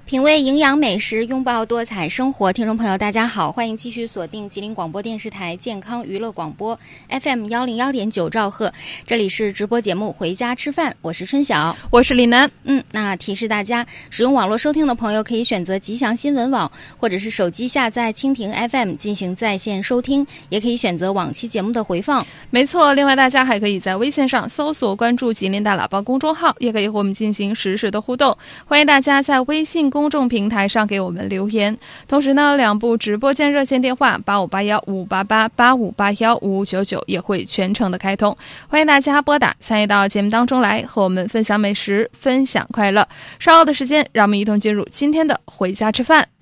品味营养美食，拥抱多彩生活。听众朋友大家好，欢迎继续锁定吉林广播电视台健康娱乐广播 FM101.9兆赫，这里是直播节目回家吃饭，我是春晓， 我是李楠。 那提示大家，使用网络收听的朋友可以选择吉祥新闻网，或者是手机下载蜻蜓 FM 进行在线收听，也可以选择往期节目的回放。 没错，另外大家还可以在微信上搜索关注吉林大喇叭公众号，也可以和我们进行实时的互动。欢迎大家在微信公众平台上给我们留言。同时呢，两部直播间热线电话85815588、85815599也会全程的开通，欢迎大家拨打参与到节目当中来，和我们分享美食，分享快乐。稍后的时间，让我们一同进入今天的回家吃饭。